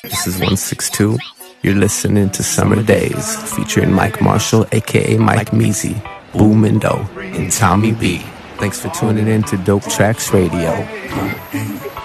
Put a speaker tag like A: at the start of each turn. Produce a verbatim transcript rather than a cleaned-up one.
A: This is one six two. You're listening to Summer Days, featuring Mike Marshall, aka Mike Measy, Boomendo, and Tommy B. Thanks for tuning in to Dope Tracks Radio.